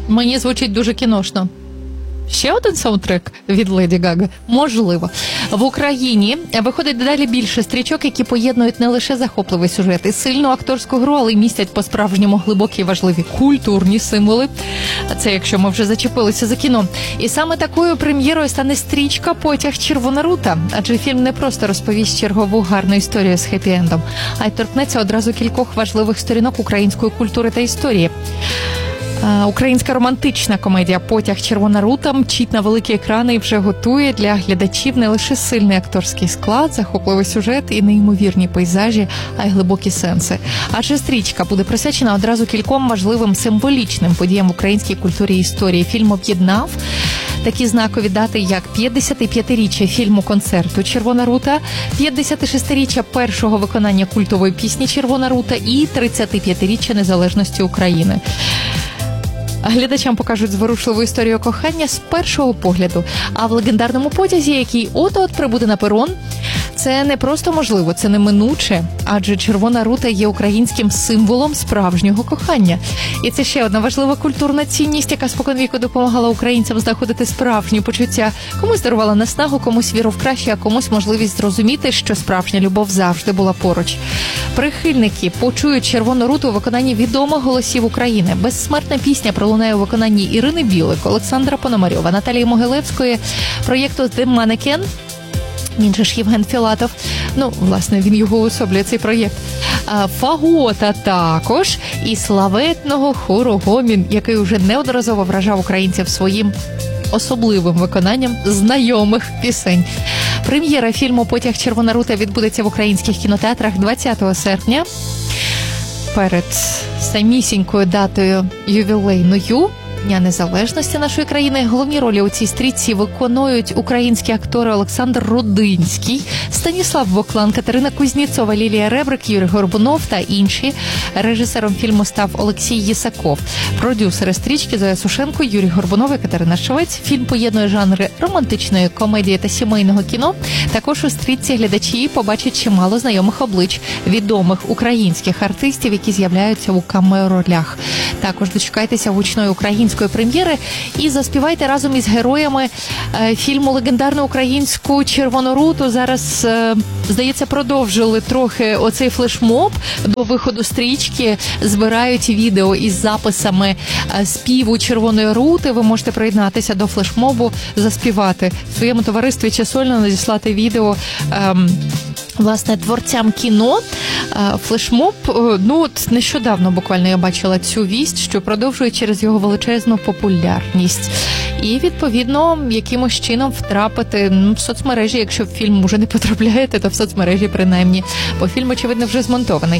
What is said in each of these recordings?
Мені звучить дуже кіношно. Ще один саундтрек від Леді Гаги? Можливо. В Україні виходить дедалі більше стрічок, які поєднують не лише захопливий сюжет і сильну акторську гру, але й містять по-справжньому глибокі і важливі культурні символи. Це якщо ми вже зачепилися за кіно. І саме такою прем'єрою стане стрічка «Потяг Червона рута». Адже фільм не просто розповість чергову гарну історію з хеппі-ендом, а й торкнеться одразу кількох важливих сторінок української культури та історії. Українська романтична комедія «Потяг Червона рута» мчить на великі екрани і вже готує для глядачів не лише сильний акторський склад, захопливий сюжет і неймовірні пейзажі, а й глибокі сенси. Адже стрічка буде присвячена одразу кільком важливим символічним подіям в українській культурі і історії. Фільм об'єднав такі знакові дати, як 55-річчя фільму-концерту «Червона рута», 56-річчя першого виконання культової пісні «Червона рута» і 35-річчя незалежності України. Глядачам покажуть зворушливу історію кохання з першого погляду. А в легендарному потязі, який от-от прибуде на перон, це не просто можливо, це неминуче, адже Червона рута є українським символом справжнього кохання. І це ще одна важлива культурна цінність, яка споконвіку допомагала українцям знаходити справжні почуття. Комусь дарувала наснагу, комусь віру в краще, а комусь можливість зрозуміти, що справжня любов завжди була поруч. Прихильники почують Червону руту у виконанні відомих голосів України. Безсмертна пісня пролунає у виконанні Ірини Білик, Олександра Пономарьова, Наталії Могилевської, проєкту «The Mannequin», він же ж Євген Філатов, власне, він його уособлює, цей проєкт. Фагота також і славетного хору «Гомін», який уже неодноразово вражав українців своїм особливим виконанням знайомих пісень. Прем'єра фільму «Потяг Червона рута» відбудеться в українських кінотеатрах 20 серпня. Перед самісінькою датою ювілейною Дня Незалежності нашої країни головні ролі у цій стрічці виконують українські актори Олександр Рудинський, Станіслав Боклан, Катерина Кузнєцова, Лілія Ребрик, Юрій Горбунов та інші. Режисером фільму став Олексій Єсаков. Продюсери стрічки Зоя Сушенко, Юрій Горбунов і Катерина Швець. Фільм поєднує жанри романтичної комедії та сімейного кіно. Також у стрічці глядачі побачать чимало знайомих облич відомих українських артистів, які з'являються у камео-ролях. Також дочекайтеся гучної української прем'єри і заспівайте разом із героями фільму легендарну українську «Червону руту». Зараз, здається, продовжили трохи оцей флешмоб до виходу стрічки. Збирають відео із записами співу «Червоної рути». Ви можете приєднатися до флешмобу, заспівати в своєму товаристві чи сольно надіслати відео власне, творцям кіно. Флешмоб, нещодавно буквально я бачила цю вість, що продовжує через його величезну популярність. І, відповідно, якимось чином втрапити в соцмережі, якщо в фільм уже не потрапляєте, то в соцмережі принаймні, бо фільм, очевидно, вже змонтований.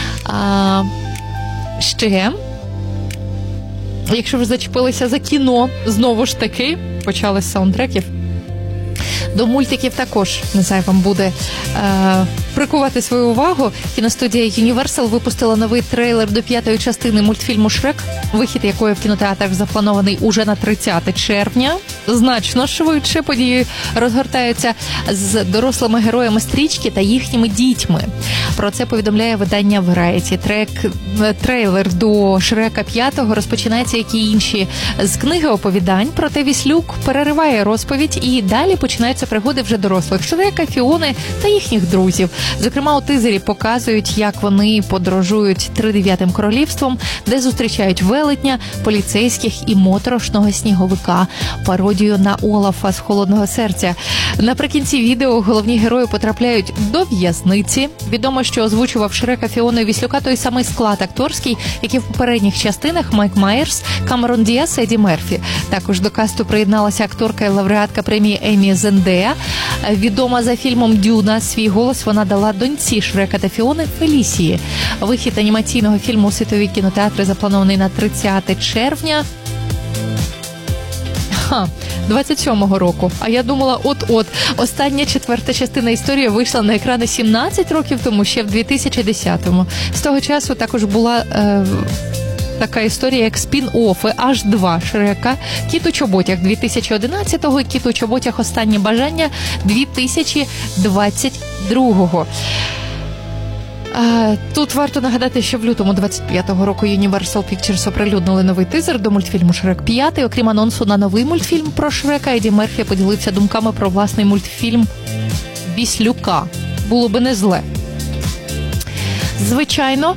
Ще, якщо ви зачепилися за кіно, знову ж таки, почали з саундтреків, до мультиків також не зайвим буде прикувати свою увагу. Кіностудія Universal випустила новий трейлер до 5-ї частини мультфільму «Шрек», вихід якої в кінотеатрах запланований уже на 30 червня. Значно швидше події розгортаються з дорослими героями стрічки та їхніми дітьми. Про це повідомляє видання Variety. Трейлер до «Шрека 5» розпочинається, як і інші, з книги оповідань, проте Віслюк перериває розповідь і далі починаються пригоди вже дорослих Шрека, Фіони та їхніх друзів. Зокрема, у тизері показують, як вони подорожують Тридев'ятим королівством, де зустрічають велетня, поліцейських і моторошного сніговика, пародію на Олафа з «Холодного серця». Наприкінці відео головні герої потрапляють до в'язниці. Відомо, що озвучував Шрека, Фіону і Віслюка той самий склад акторський, який в попередніх частинах: Майк Майерс, Камерон Діас, Еді Мерфі. Також до касту приєдналася акторка і лауреатка премії Еммі Зендея. Відома за фільмом «Дюна». Свій голос вона дала доньці Шрека та Фіони Фелісії. Вихід анімаційного фільму у світові кінотеатри запланований на 30 червня. 27-го року. А я думала, от-от. Остання 4-та частина історії вийшла на екрани 17 років тому, ще в 2010-му. З того часу також була така історія, як спін-оффи, аж 2 Шрека. «Кіт у чоботях» 2011-го і «Кіт у чоботях. Останнє бажання» 2022-го. Тут варто нагадати, що в лютому 25-го року Universal Pictures оприлюднили новий тизер до мультфільму «Шрек 5». Окрім анонсу на новий мультфільм про Шрека, Еді Мерфі поділився думками про власний мультфільм «Віслюка». Було би не зле. Звичайно,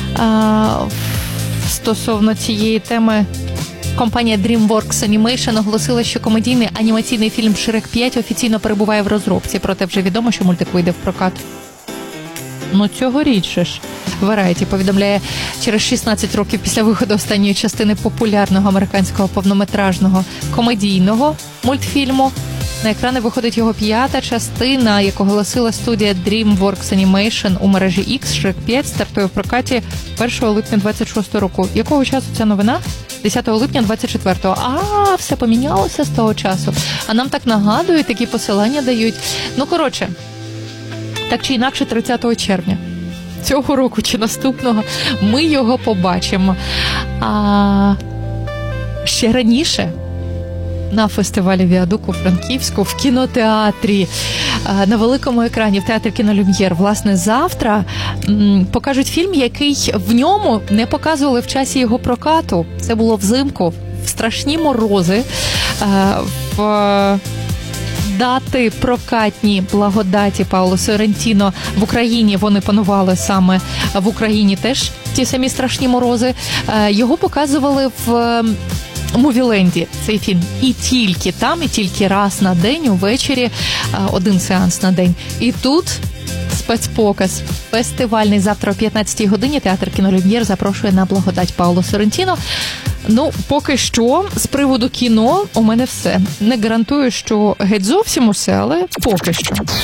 стосовно цієї теми, компанія DreamWorks Animation оголосила, що комедійний анімаційний фільм «Шрек 5» офіційно перебуває в розробці, проте вже відомо, що мультик вийде в прокат. Ну, цьогоріч ж. Variety повідомляє, через 16 років після виходу останньої частини популярного американського повнометражного комедійного мультфільму на екрани виходить його 5-та частина, яку оголосила студія DreamWorks Animation у мережі X. «Шрек 5» стартує в прокаті 1 липня 26 року. Якого часу ця новина? 10 липня 24-го. Все помінялося з того часу. А нам так нагадують, такі посилання дають. Ну, коротше, так чи інакше 30 червня цього року чи наступного ми його побачимо. А ще раніше на фестивалі «Віадук» у Франківську, в кінотеатрі, на великому екрані, в театрі «Кіно Люм'єр». Власне, завтра покажуть фільм, який в ньому не показували в часі його прокату. Це було взимку, в страшні морози, в дати прокатні благодаті Пауло Соррентіно в Україні, вони панували саме в Україні теж ті самі страшні морози. Його показували в Мувіленді, цей фільм. І тільки там, і тільки раз на день, увечері, один сеанс на день. І тут спецпоказ фестивальний завтра о 15-й годині. Театр «Кіно Люм'єр» запрошує на благодать Пауло Соррентіно. Ну, поки що, з приводу кіно у мене все. Не гарантую, що геть зовсім усе, але поки що.